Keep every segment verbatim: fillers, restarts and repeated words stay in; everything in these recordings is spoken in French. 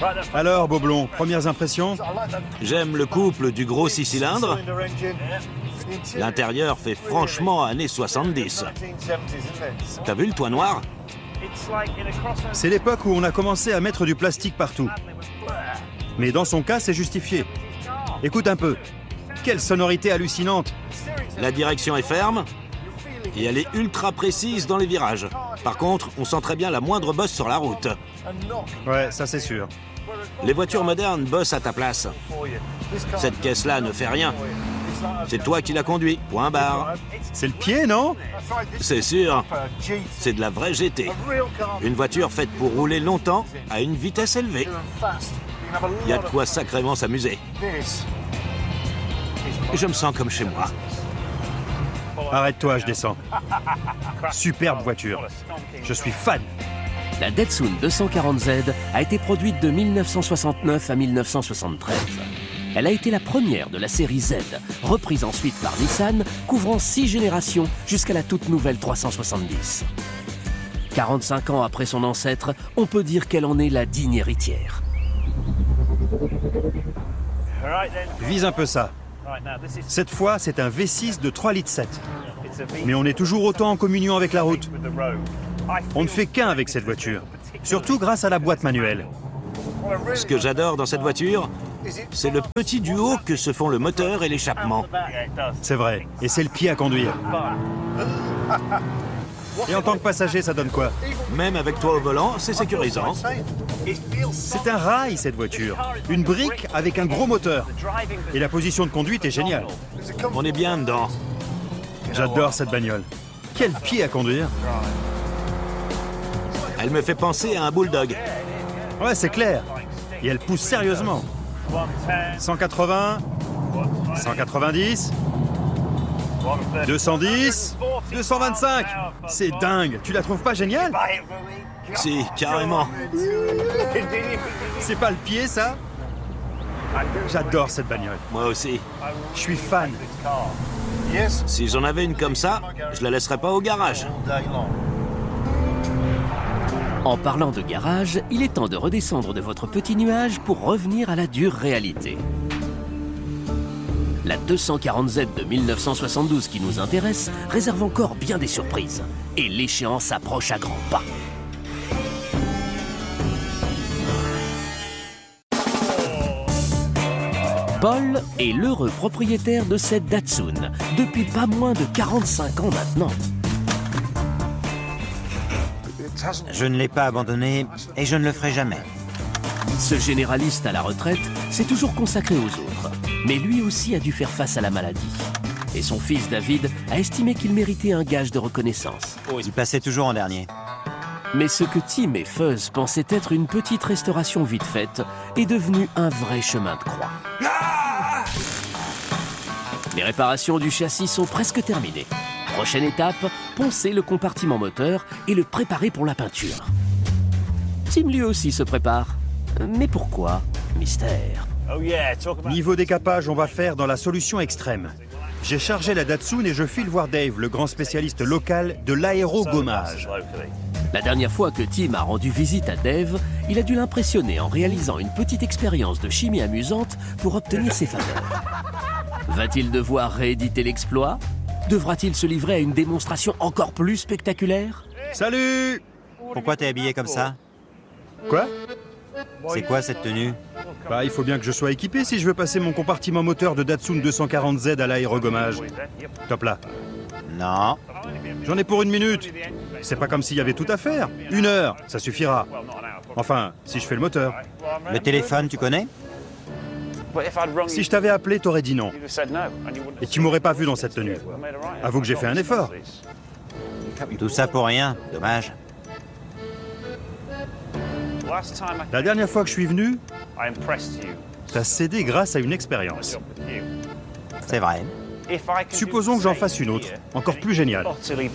Alors, Boblon, premières impressions? J'aime le couple du gros six cylindres. L'intérieur fait franchement années soixante-dix. T'as vu le toit noir? C'est l'époque où on a commencé à mettre du plastique partout. Mais dans son cas, c'est justifié. Écoute un peu. Quelle sonorité hallucinante! La direction est ferme et elle est ultra précise dans les virages. Par contre, on sent très bien la moindre bosse sur la route. Ouais, ça c'est sûr. Les voitures modernes bossent à ta place. Cette caisse-là ne fait rien. C'est toi qui la conduis, point barre. C'est le pied, non? C'est sûr. C'est de la vraie G T. Une voiture faite pour rouler longtemps à une vitesse élevée. Il y a de quoi sacrément s'amuser. Je me sens comme chez moi. Arrête-toi, je descends. Superbe voiture. Je suis fan. La Datsun deux cent quarante Z a été produite de mille neuf cent soixante-neuf à mille neuf cent soixante-treize. Elle a été la première de la série Z, reprise ensuite par Nissan, couvrant six générations jusqu'à la toute nouvelle trois cent soixante-dix. quarante-cinq ans après son ancêtre, on peut dire qu'elle en est la digne héritière. Vise un peu ça. Cette fois, c'est un V six de trois litres sept. Mais on est toujours autant en communion avec la route. On ne fait qu'un avec cette voiture, surtout grâce à la boîte manuelle. Ce que j'adore dans cette voiture, c'est le petit duo que se font le moteur et l'échappement. C'est vrai, et c'est le pied à conduire. Et en tant que passager, ça donne quoi? Même avec toi au volant, c'est sécurisant. C'est un rail, cette voiture. Une brique avec un gros moteur. Et la position de conduite est géniale. On est bien dedans. J'adore cette bagnole. Quel pied à conduire! Elle me fait penser à un bulldog. Ouais, c'est clair. Et elle pousse sérieusement. cent quatre-vingts, cent quatre-vingt-dix, deux cent dix, deux cent vingt-cinq. C'est dingue. Tu la trouves pas géniale? Si, carrément. C'est pas le pied, ça? J'adore cette bagnole. Moi aussi. Je suis fan. Si j'en avais une comme ça, je la laisserais pas au garage. En parlant de garage, il est temps de redescendre de votre petit nuage pour revenir à la dure réalité. La deux cent quarante Z de mille neuf cent soixante-douze qui nous intéresse réserve encore bien des surprises. Et l'échéance approche à grands pas. Paul est l'heureux propriétaire de cette Datsun depuis pas moins de quarante-cinq ans maintenant. Je ne l'ai pas abandonné et je ne le ferai jamais. Ce généraliste à la retraite s'est toujours consacré aux autres, mais lui aussi a dû faire face à la maladie. Et son fils David a estimé qu'il méritait un gage de reconnaissance. Il passait toujours en dernier. Mais ce que Tim et Fuzz pensaient être une petite restauration vite faite est devenu un vrai chemin de croix. Les réparations du châssis sont presque terminées. Prochaine étape, poncer le compartiment moteur et le préparer pour la peinture. Tim lui aussi se prépare. Mais pourquoi? Mystère. Niveau décapage, on va faire dans la solution extrême. J'ai chargé la Datsun et je file voir Dave, le grand spécialiste local de l'aérogommage. La dernière fois que Tim a rendu visite à Dave, il a dû l'impressionner en réalisant une petite expérience de chimie amusante pour obtenir ses faveurs. Va-t-il devoir rééditer l'exploit? Devra-t-il se livrer à une démonstration encore plus spectaculaire? Salut! Pourquoi t'es habillé comme ça? Quoi? C'est quoi cette tenue? Bah, il faut bien que je sois équipé si je veux passer mon compartiment moteur de Datsun deux cent quarante Z à l'aérogommage. Top là. Non. J'en ai pour une minute. C'est pas comme s'il y avait tout à faire. Une heure, ça suffira. Enfin, si je fais le moteur. Le téléphone, tu connais? Si je t'avais appelé, t'aurais dit non. Et tu m'aurais pas vu dans cette tenue. Avoue que j'ai fait un effort. Tout ça pour rien, dommage. La dernière fois que je suis venu, t'as cédé grâce à une expérience. C'est vrai. Supposons que j'en fasse une autre, encore plus géniale.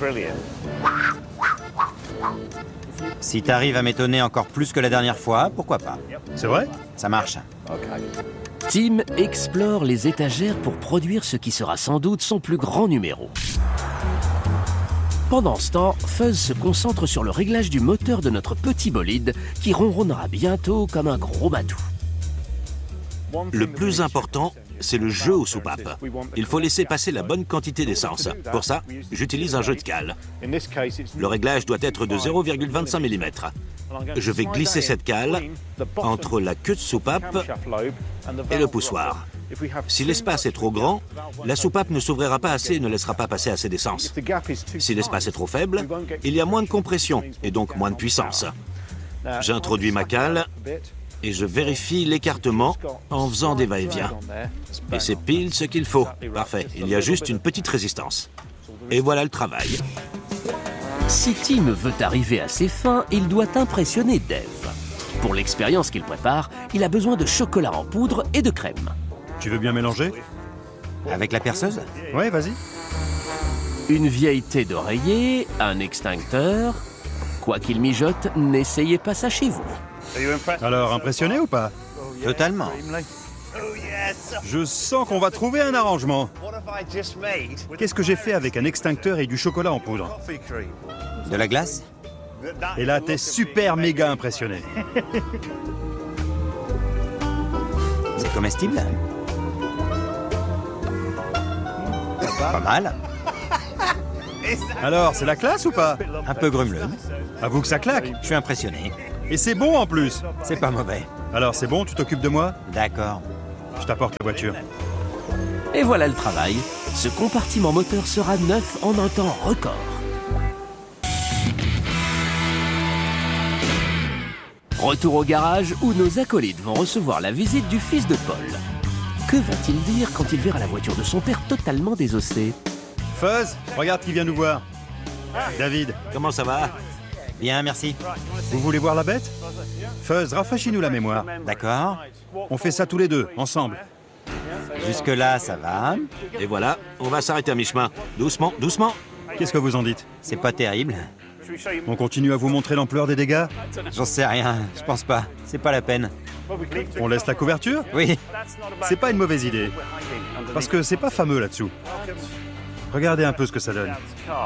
Si t'arrives à m'étonner encore plus que la dernière fois, pourquoi pas? C'est vrai? Ça marche. Tim explore les étagères pour produire ce qui sera sans doute son plus grand numéro. Pendant ce temps, Fuzz se concentre sur le réglage du moteur de notre petit bolide qui ronronnera bientôt comme un gros matou. Le plus important, c'est le jeu aux soupapes. Il faut laisser passer la bonne quantité d'essence. Pour ça, j'utilise un jeu de cale. Le réglage doit être de zéro virgule vingt-cinq millimètres. Je vais glisser cette cale entre la queue de soupape et le poussoir. Si l'espace est trop grand, la soupape ne s'ouvrira pas assez et ne laissera pas passer assez d'essence. Si l'espace est trop faible, il y a moins de compression et donc moins de puissance. J'introduis ma cale et je vérifie l'écartement en faisant des va-et-vient. Et c'est pile ce qu'il faut. Parfait. Il y a juste une petite résistance. Et voilà le travail. Si Tim veut arriver à ses fins, il doit impressionner Dave. Pour l'expérience qu'il prépare, il a besoin de chocolat en poudre et de crème. Tu veux bien mélanger? Avec la perceuse? Ouais, vas-y. Une vieille thé d'oreiller, un extincteur. Quoi qu'il mijote, n'essayez pas ça chez vous. Alors, impressionné ou pas? Totalement. Je sens qu'on va trouver un arrangement. Qu'est-ce que j'ai fait avec un extincteur et du chocolat en poudre? De la glace? Et là, t'es super méga impressionné. C'est comestible? Pas mal. Alors, c'est la classe ou pas? Un peu grumeleux. Avoue que ça claque. Je suis impressionné. Et c'est bon en plus. C'est pas mauvais. Alors, c'est bon, tu t'occupes de moi? D'accord. Je t'apporte la voiture. Et voilà le travail. Ce compartiment moteur sera neuf en un temps record. Retour au garage où nos acolytes vont recevoir la visite du fils de Paul. Que va-t-il dire quand il verra la voiture de son père totalement désossée? Fuzz, regarde qui vient nous voir. David, Comment ça va? Bien, merci. vous voulez voir la bête? Fuzz, rafraîchis-nous la mémoire. D'accord. On fait ça tous les deux, ensemble. Jusque-là, ça va. Et voilà, on va s'arrêter à mi-chemin. Doucement, doucement. Qu'est-ce que vous en dites? C'est pas terrible. On continue à vous montrer l'ampleur des dégâts? J'en sais rien. Je pense pas. C'est pas la peine. On laisse la couverture? Oui. C'est pas une mauvaise idée. Parce que c'est pas fameux là-dessous. Regardez un peu ce que ça donne.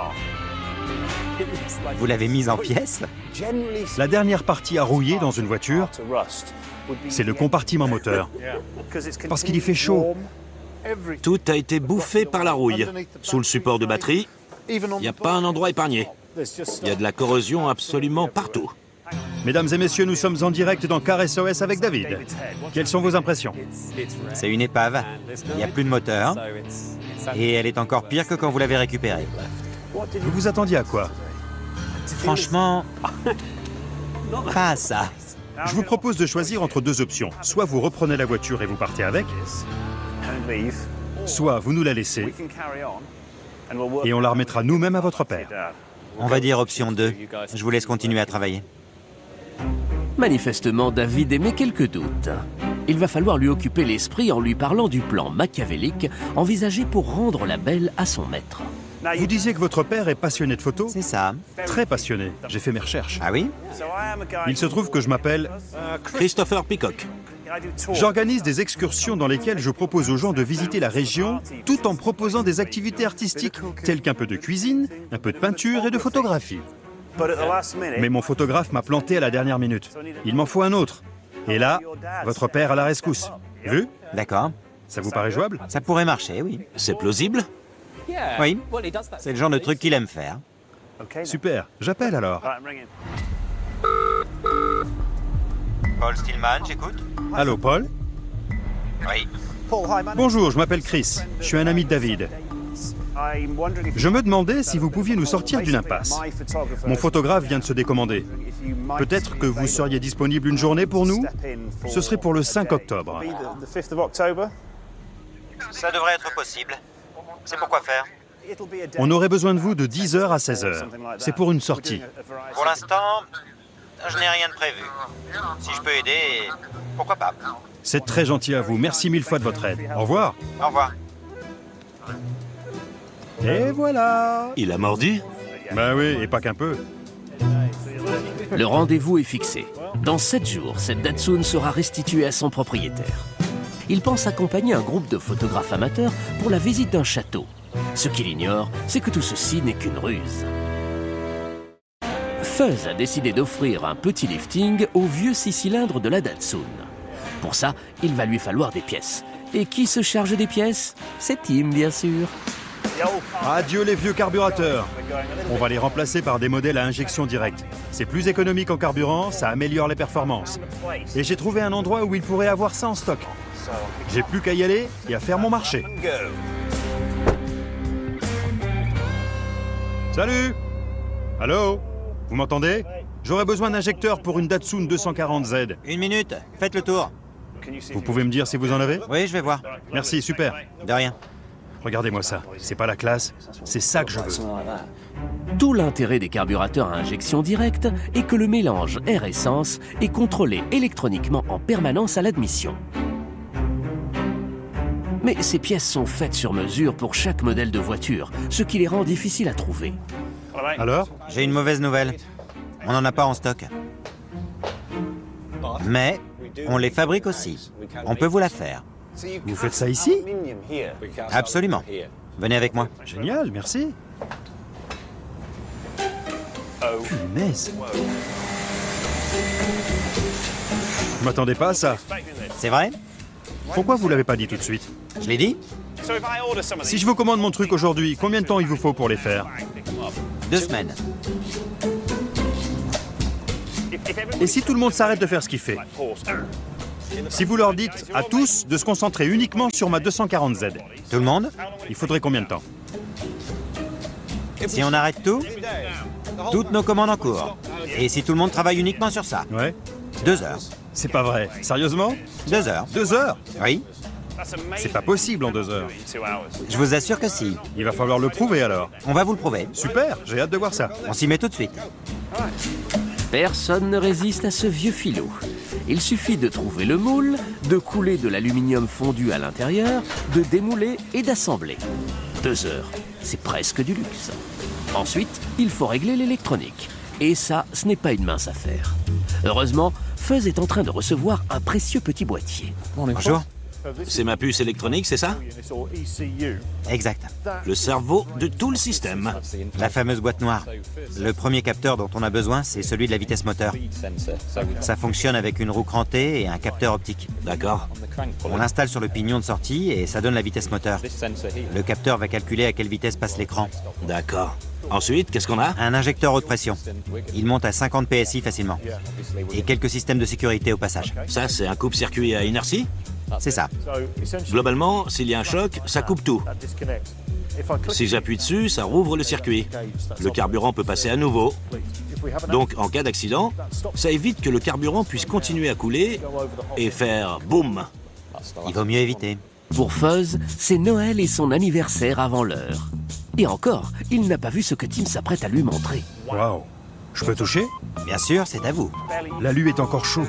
Vous l'avez mise en pièces? La dernière partie à rouiller dans une voiture, c'est le compartiment moteur. Parce qu'il y fait chaud. Tout a été bouffé par la rouille. Sous le support de batterie, il n'y a pas un endroit épargné. Il y a de la corrosion absolument partout. Mesdames et messieurs, nous sommes en direct dans Car S O S avec David. Quelles sont vos impressions? C'est une épave. Il n'y a plus de moteur. Et elle est encore pire que quand vous l'avez récupérée. Vous vous attendiez à quoi? Franchement, pas à ça. Je vous propose de choisir entre deux options. Soit vous reprenez la voiture et vous partez avec, soit vous nous la laissez et on la remettra nous-mêmes à votre père. On va dire option deux. Je vous laisse continuer à travailler. Manifestement, David émet quelques doutes. Il va falloir lui occuper l'esprit en lui parlant du plan machiavélique envisagé pour rendre la belle à son maître. Vous disiez que votre père est passionné de photos? C'est ça. Très passionné. J'ai fait mes recherches. Ah oui? Il se trouve que je m'appelle... Christopher Peacock. J'organise des excursions dans lesquelles je propose aux gens de visiter la région tout en proposant des activités artistiques telles qu'un peu de cuisine, un peu de peinture et de photographie. Mais mon photographe m'a planté à la dernière minute. Il m'en faut un autre. Et là, votre père à la rescousse. Vu? D'accord. Ça vous paraît jouable? Ça pourrait marcher, oui. C'est plausible? Oui. C'est le genre de truc qu'il aime faire. Super. J'appelle alors. Paul Stillman, j'écoute. Allô, Paul? Oui. Bonjour, je m'appelle Chris. Je suis un ami de David. Je me demandais si vous pouviez nous sortir d'une impasse. Mon photographe vient de se décommander. Peut-être que vous seriez disponible une journée pour nous? Ce serait pour le cinq octobre. Ça devrait être possible. C'est pour quoi faire? On aurait besoin de vous de dix heures à seize heures. C'est pour une sortie. Pour l'instant, je n'ai rien de prévu. Si je peux aider, pourquoi pas? C'est très gentil à vous. Merci mille fois de votre aide. Au revoir. Au revoir. Et voilà. Il a mordu? Bah oui, et pas qu'un peu. Le rendez-vous est fixé. Dans sept jours, cette Datsun sera restituée à son propriétaire. Il pense accompagner un groupe de photographes amateurs pour la visite d'un château. Ce qu'il ignore, c'est que tout ceci n'est qu'une ruse. Fuzz a décidé d'offrir un petit lifting au vieux six cylindres de la Datsun. Pour ça, il va lui falloir des pièces. Et qui se charge des pièces? C'est Tim, bien sûr. Adieu les vieux carburateurs. On va les remplacer par des modèles à injection directe. C'est plus économique en carburant, ça améliore les performances. Et j'ai trouvé un endroit où il pourrait avoir ça en stock. J'ai plus qu'à y aller et à faire mon marché. Salut! Allô? Vous m'entendez? J'aurais besoin d'injecteurs pour une Datsun deux cent quarante Z. Une minute, faites le tour. Vous pouvez me dire si vous en avez? Oui, je vais voir. Merci, super. De rien. Regardez-moi ça. C'est pas la classe, c'est ça que je veux. Tout l'intérêt des carburateurs à injection directe est que le mélange air-essence est contrôlé électroniquement en permanence à l'admission. Mais ces pièces sont faites sur mesure pour chaque modèle de voiture, ce qui les rend difficiles à trouver. Alors? J'ai une mauvaise nouvelle. On n'en a pas en stock. Mais on les fabrique aussi. On peut vous la faire. Vous faites ça ici? Absolument. Venez avec moi. Génial, merci. Punaise. Je m'attendais pas à ça. C'est vrai? Pourquoi vous l'avez pas dit tout de suite? Je l'ai dit? Si je vous commande mon truc aujourd'hui, combien de temps il vous faut pour les faire? Deux semaines. Et si tout le monde s'arrête de faire ce qu'il fait? Si vous leur dites à tous de se concentrer uniquement sur ma deux cent quarante Z, Tout le monde? il faudrait combien de temps? Si on arrête tout, toutes nos commandes en cours. Et si tout le monde travaille uniquement sur ça? Ouais. Deux heures. C'est pas vrai. Sérieusement? Deux heures. Deux heures? Oui. C'est pas possible en deux heures. Je vous assure que si. Il va falloir le prouver alors. On va vous le prouver. Super, j'ai hâte de voir ça. On s'y met tout de suite. Personne ne résiste à ce vieux filou. Il suffit de trouver le moule, de couler de l'aluminium fondu à l'intérieur, de démouler et d'assembler. Deux heures, c'est presque du luxe. Ensuite, il faut régler l'électronique. Et ça, ce n'est pas une mince affaire. Heureusement, Fuzz est en train de recevoir un précieux petit boîtier. Bonjour. C'est ma puce électronique, c'est ça? Exact. Le cerveau de tout le système. La fameuse boîte noire. Le premier capteur dont on a besoin, c'est celui de la vitesse moteur. Ça fonctionne avec une roue crantée et un capteur optique. D'accord. On l'installe sur le pignon de sortie et ça donne la vitesse moteur. Le capteur va calculer à quelle vitesse passe l'écran. D'accord. Ensuite, qu'est-ce qu'on a? Un injecteur haute pression. Il monte à cinquante P S I facilement. Et quelques systèmes de sécurité au passage. Ça, c'est un coupe-circuit à inertie? C'est ça. Globalement, s'il y a un choc, ça coupe tout. Si j'appuie dessus, ça rouvre le circuit. Le carburant peut passer à nouveau. Donc, en cas d'accident, ça évite que le carburant puisse continuer à couler et faire boum. Il vaut mieux éviter. Pour Fuzz, c'est Noël et son anniversaire avant l'heure. Et encore, il n'a pas vu ce que Tim s'apprête à lui montrer. Waouh. Je peux toucher? Bien sûr, c'est à vous. L'alu est encore chaud.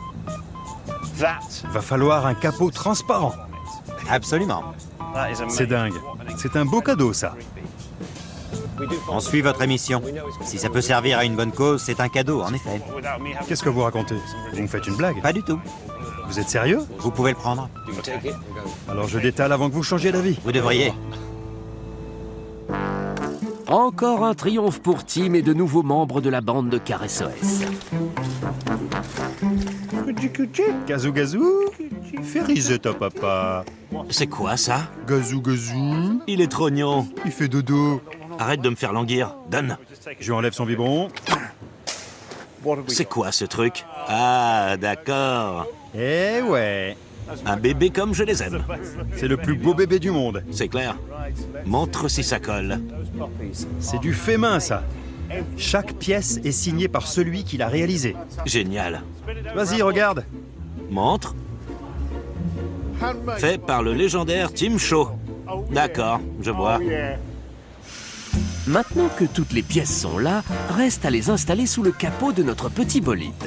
Va falloir un capot transparent. Absolument. C'est dingue. C'est un beau cadeau, ça. On suit votre émission. Si ça peut servir à une bonne cause, c'est un cadeau, en effet. Qu'est-ce que vous racontez? Vous me faites une blague? Pas du tout. Vous êtes sérieux? Vous pouvez le prendre. Alors je détale avant que vous changiez d'avis. Vous devriez. Encore un triomphe pour Tim et de nouveaux membres de la bande de Car S O S. Gazou gazou, fais riser ta papa. C'est quoi ça? Gazou gazou, Il est trognon. il fait dodo. Arrête de me faire languir. Donne. Je lui enlève son biberon. C'est quoi ce truc? Ah, d'accord. Eh ouais, Un bébé comme je les aime. c'est le plus beau bébé du monde. C'est clair. Montre si ça colle. C'est du fait main, ça. Chaque pièce est signée par celui qui l'a réalisée. Génial. Vas-y, regarde. Montre. Fait par le légendaire Tim Shaw. D'accord, je vois. Maintenant que toutes les pièces sont là, reste à les installer sous le capot de notre petit bolide.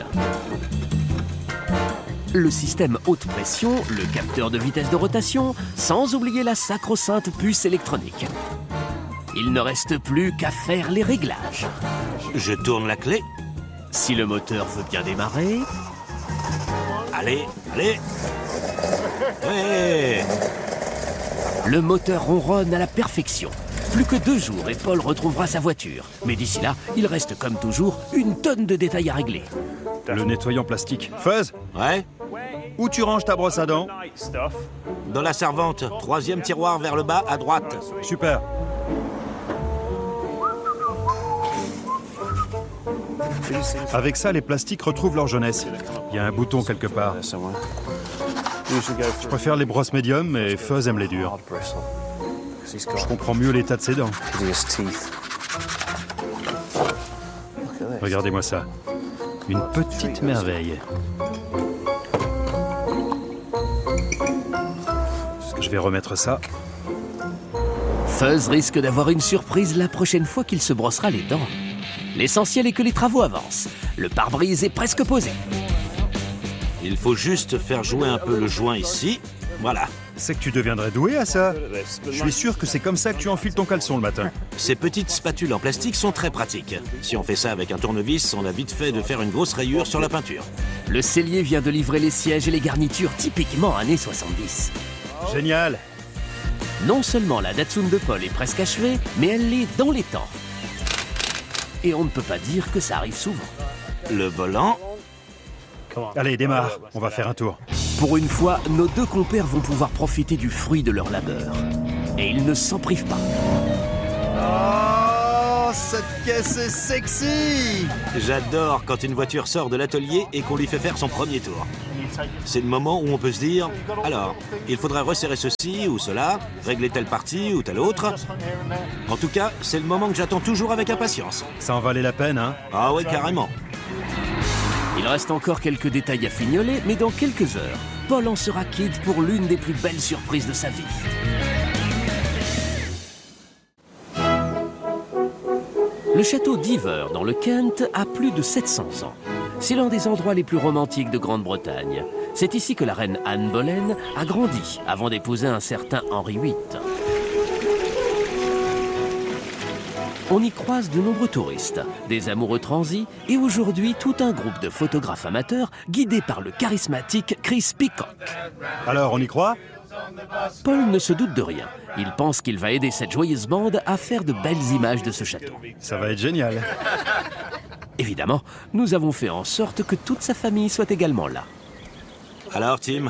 Le système haute pression, le capteur de vitesse de rotation, sans oublier la sacro-sainte puce électronique. Il ne reste plus qu'à faire les réglages. Je tourne la clé. Si le moteur veut bien démarrer... Allez, allez. Ouais. Le moteur ronronne à la perfection. Plus que deux jours et Paul retrouvera sa voiture. Mais d'ici là, il reste comme toujours une tonne de détails à régler. Le nettoyant plastique. Fuzz, Ouais? où tu ranges ta brosse à dents? Dans la servante, troisième tiroir vers le bas, à droite. Super. Avec ça, les plastiques retrouvent leur jeunesse. Il y a un bouton quelque part. Je préfère les brosses médium, mais Fuzz aime les dures. Je comprends mieux l'état de ses dents. Regardez-moi ça. Une petite merveille. Je vais remettre ça. Fuzz risque d'avoir une surprise la prochaine fois qu'il se brossera les dents. L'essentiel est que les travaux avancent. Le pare-brise est presque posé. Il faut juste faire jouer un peu le joint ici. Voilà. C'est que tu deviendrais doué à ça. Je suis sûr que c'est comme ça que tu enfiles ton caleçon le matin. Ces petites spatules en plastique sont très pratiques. Si on fait ça avec un tournevis, on a vite fait de faire une grosse rayure sur la peinture. Le sellier vient de livrer les sièges et les garnitures typiquement années soixante-dix. Génial. Non seulement la Datsun de Paul est presque achevée, mais elle l'est dans les temps. Et on ne peut pas dire que ça arrive souvent. Le volant. Allez, démarre. On va faire un tour. Pour une fois, nos deux compères vont pouvoir profiter du fruit de leur labeur. Et ils ne s'en privent pas. Oh, cette caisse est sexy! J'adore quand une voiture sort de l'atelier et qu'on lui fait faire son premier tour. C'est le moment où on peut se dire, alors, il faudrait resserrer ceci ou cela, régler telle partie ou telle autre. En tout cas, c'est le moment que j'attends toujours avec impatience. Ça en valait la peine, hein? Ah ouais, carrément. Il reste encore quelques détails à fignoler, mais dans quelques heures, Paul en sera quitte pour l'une des plus belles surprises de sa vie. Le château d'Iver, dans le Kent, a plus de sept cents ans. C'est l'un des endroits les plus romantiques de Grande-Bretagne. C'est ici que la reine Anne Boleyn a grandi, avant d'épouser un certain Henri huit. On y croise de nombreux touristes, des amoureux transis et aujourd'hui tout un groupe de photographes amateurs guidés par le charismatique Chris Peacock. Alors, on y croit? Paul ne se doute de rien. Il pense qu'il va aider cette joyeuse bande à faire de belles images de ce château. Ça va être génial. Évidemment, nous avons fait en sorte que toute sa famille soit également là. Alors, Tim?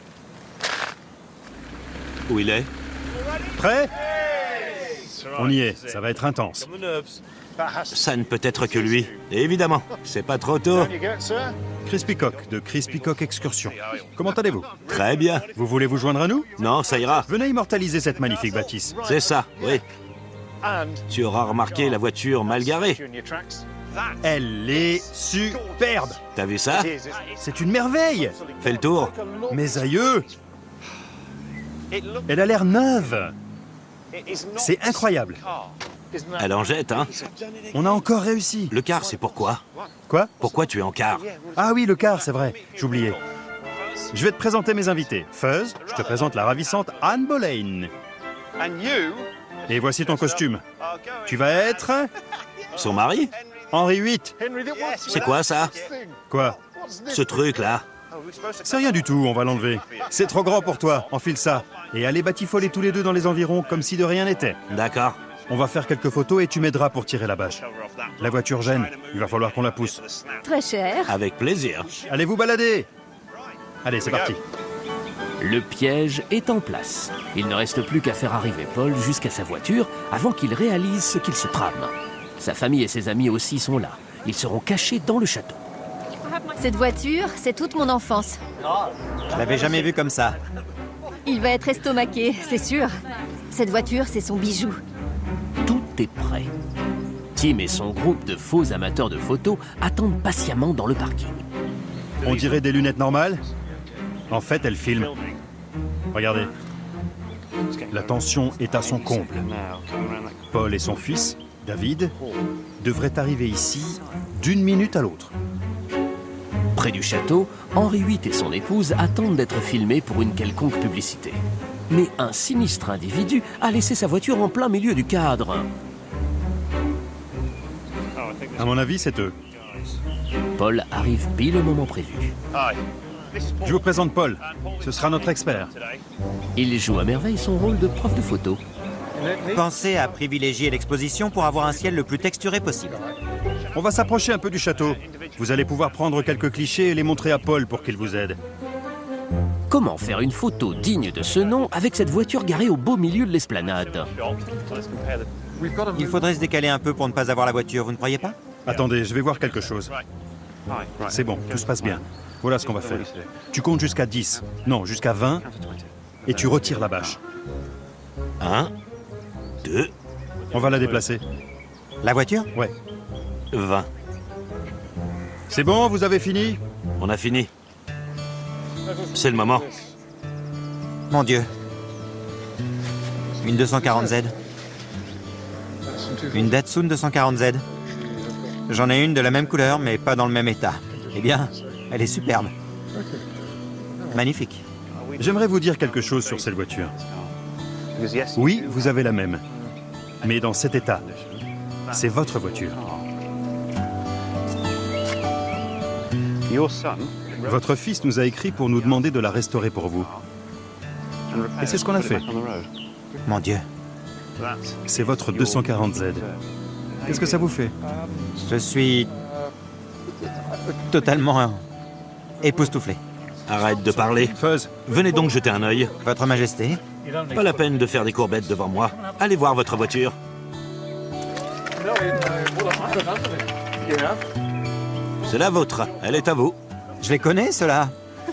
Où il est? Prêt? On y est, ça va être intense. Ça ne peut être que lui. Évidemment, c'est pas trop tôt. Chris Peacock, de Chris Peacock Excursion. Comment allez-vous? Très bien. Vous voulez vous joindre à nous? Non, ça ira. Venez immortaliser cette magnifique bâtisse. C'est ça, oui. Tu auras remarqué la voiture mal garée. Elle est superbe. T'as vu ça? C'est une merveille. Fais le tour. Mes aïeux. Elle a l'air neuve. C'est incroyable. Elle en jette, hein? On a encore réussi. Le car, c'est pourquoi? Quoi? Pourquoi tu es en car? Ah oui, le car, c'est vrai. J'oubliais. Je vais te présenter mes invités. Fuzz, je te présente la ravissante Anne Boleyn. Et voici ton costume. Tu vas être... Son mari? Henri huit. C'est quoi ça? Quoi? Ce truc-là? C'est rien du tout, on va l'enlever. C'est trop grand pour toi, enfile ça. Et allez batifoler tous les deux dans les environs comme si de rien n'était. D'accord. On va faire quelques photos et tu m'aideras pour tirer la bâche. La voiture gêne, il va falloir qu'on la pousse. Très cher. Avec plaisir. Allez vous balader. Allez, c'est parti. Le piège est en place. Il ne reste plus qu'à faire arriver Paul jusqu'à sa voiture avant qu'il réalise ce qu'il se trame. Sa famille et ses amis aussi sont là. Ils seront cachés dans le château. Cette voiture, c'est toute mon enfance. Je l'avais jamais vu comme ça. Il va être estomaqué, c'est sûr. Cette voiture, c'est son bijou. Tout est prêt. Tim et son groupe de faux amateurs de photos attendent patiemment dans le parking. On dirait des lunettes normales. En fait, elle filme. Regardez. La tension est à son comble. Paul et son fils, David, devraient arriver ici d'une minute à l'autre. Près du château, Henri huit et son épouse attendent d'être filmés pour une quelconque publicité. Mais un sinistre individu a laissé sa voiture en plein milieu du cadre. À mon avis, c'est eux. Paul arrive pile au moment prévu. Je vous présente Paul. Ce sera notre expert. Il joue à merveille son rôle de prof de photo. Pensez à privilégier l'exposition pour avoir un ciel le plus texturé possible. On va s'approcher un peu du château. Vous allez pouvoir prendre quelques clichés et les montrer à Paul pour qu'il vous aide. Comment faire une photo digne de ce nom avec cette voiture garée au beau milieu de l'esplanade? Il faudrait se décaler un peu pour ne pas avoir la voiture, vous ne croyez pas? Attendez, je vais voir quelque chose. C'est bon, tout se passe bien. Voilà ce qu'on va faire. Tu comptes jusqu'à dix, non, jusqu'à vingt, et tu retires la bâche. Un, deux, On va la déplacer. La voiture? Ouais. vingt. C'est bon, vous avez fini? On a fini. C'est le moment. Mon Dieu. Une deux cent quarante Z. Une Datsun deux cent quarante Z. J'en ai une de la même couleur, mais pas dans le même état. Eh bien, elle est superbe. Magnifique. J'aimerais vous dire quelque chose sur cette voiture. Oui, vous avez la même. Mais dans cet état, c'est votre voiture. Votre fils nous a écrit pour nous demander de la restaurer pour vous. Et c'est ce qu'on a fait. Mon Dieu. C'est votre deux cent quarante Z. Qu'est-ce que ça vous fait? Je suis totalement époustouflé. Arrête de parler. Fuzz, Venez donc jeter un œil. Votre Majesté, Pas la peine de faire des courbettes devant moi. Allez voir votre voiture. C'est la vôtre. Elle est à vous. je les connais, ceux-là.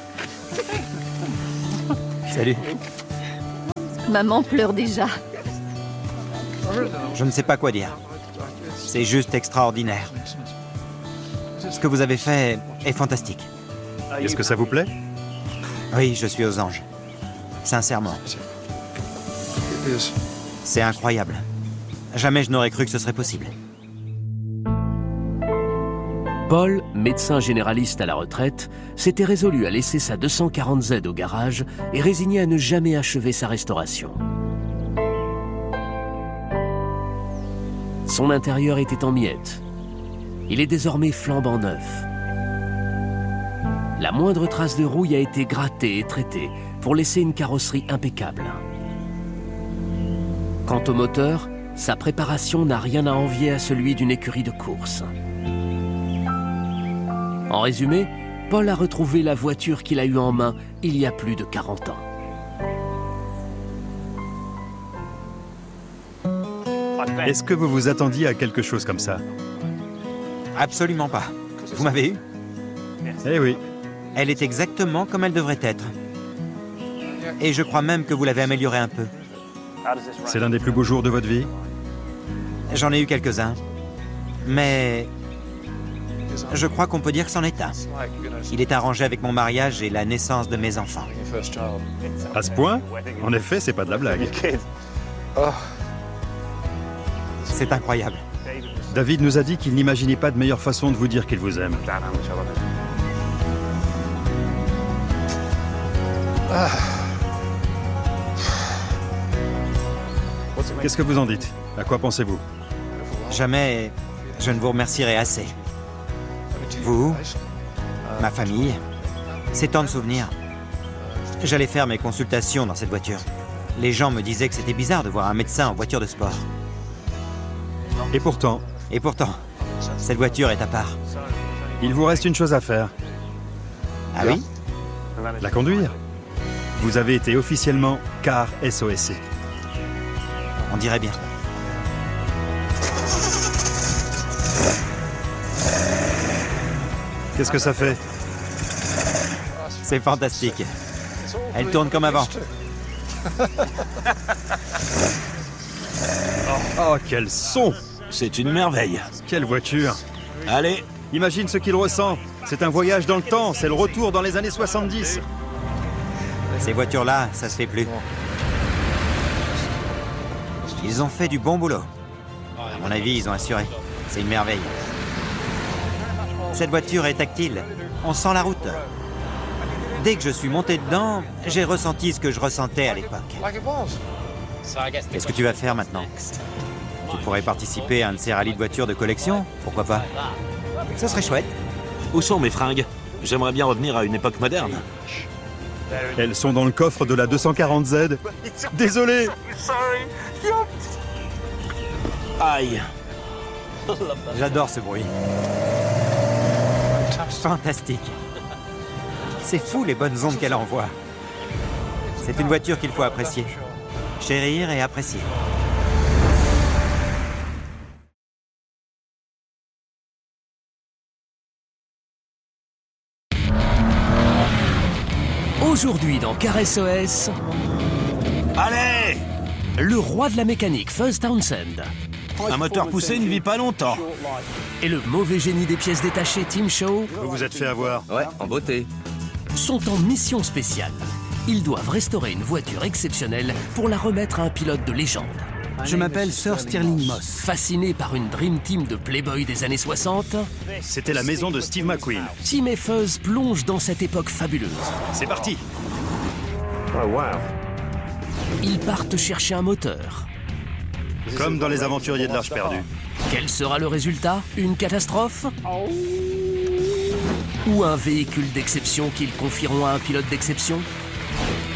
Salut. Maman pleure déjà. Je ne sais pas quoi dire. C'est juste extraordinaire. Ce que vous avez fait est fantastique. est-ce que ça vous plaît? Oui, je suis aux anges. Sincèrement. C'est incroyable. Jamais je n'aurais cru que ce serait possible. Paul, médecin généraliste à la retraite, s'était résolu à laisser sa deux cent quarante Z au garage et résigné à ne jamais achever sa restauration. Son intérieur était en miettes. Il est désormais flambant neuf. La moindre trace de rouille a été grattée et traitée pour laisser une carrosserie impeccable. Quant au moteur, sa préparation n'a rien à envier à celui d'une écurie de course. En résumé, Paul a retrouvé la voiture qu'il a eue en main il y a plus de quarante ans. Est-ce que vous vous attendiez à quelque chose comme ça? Absolument pas. Vous m'avez eu? Eh oui. Elle est exactement comme elle devrait être. Et je crois même que vous l'avez améliorée un peu. C'est l'un des plus beaux jours de votre vie? J'en ai eu quelques-uns. Mais je crois qu'on peut dire que c'en est un. Il est arrangé avec mon mariage et la naissance de mes enfants. À ce point? En effet, c'est pas de la blague. C'est incroyable. David nous a dit qu'il n'imaginait pas de meilleure façon de vous dire qu'il vous aime. Ah. Qu'est-ce que vous en dites? À quoi pensez-vous? Jamais je ne vous remercierai assez. Vous, ma famille, c'est tant de souvenirs. J'allais faire mes consultations dans cette voiture. Les gens me disaient que c'était bizarre de voir un médecin en voiture de sport. Et pourtant, Et pourtant, cette voiture est à part. il vous reste une chose à faire. Ah oui? La conduire. Vous avez été officiellement car S O S C. On dirait bien. Qu'est-ce que ça fait? C'est fantastique. Elle tourne comme avant. Oh, quel son! C'est une merveille. Quelle voiture! Allez, Imagine ce qu'il ressent. C'est un voyage dans le temps, c'est le retour dans les années soixante-dix. Ces voitures-là, ça se fait plus. Ils ont fait du bon boulot. À mon avis, ils ont assuré. C'est une merveille. Cette voiture est tactile. On sent la route. Dès que je suis monté dedans, j'ai ressenti ce que je ressentais à l'époque. Qu'est-ce que tu vas faire maintenant? Tu pourrais participer à un de ces rallyes de voitures de collection? Pourquoi pas? Ce serait chouette. où sont mes fringues? J'aimerais bien revenir à une époque moderne. Elles sont dans le coffre de la deux cent quarante Z. Désolé! Aïe. J'adore ce bruit. Fantastique. C'est fou les bonnes ondes qu'elle envoie. C'est une voiture qu'il faut apprécier. Chérir et apprécier. Aujourd'hui dans Car S O S, Allez! le roi de la mécanique Fuzz Townsend Un moteur poussé ne vit pas longtemps. et le mauvais génie des pièces détachées Tim Shaw Vous vous êtes fait avoir. Ouais, en beauté. sont en mission spéciale. Ils doivent restaurer une voiture exceptionnelle pour la remettre à un pilote de légende. Je m'appelle Sir Stirling Moss. Fascinés par une Dream Team de Playboy des années soixante, C'était la maison de Steve McQueen. Tim et Fuzz plongent dans cette époque fabuleuse. C'est parti. Ils partent chercher un moteur. Comme dans les aventuriers de l'Arche perdue. Quel sera le résultat? Une catastrophe? Ou un véhicule d'exception qu'ils confieront à un pilote d'exception?